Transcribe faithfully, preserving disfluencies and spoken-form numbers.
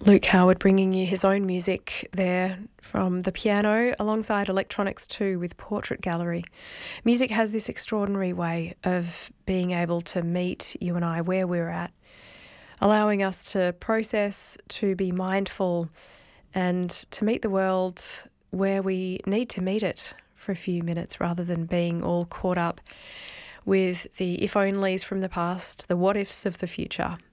Luke Howard bringing you his own music there from the piano alongside electronics too with Portrait Gallery. Music has this extraordinary way of being able to meet you and I where we're at, allowing us to process, to be mindful and to meet the world where we need to meet it for a few minutes rather than being all caught up with the if-onlys from the past, the what-ifs of the future.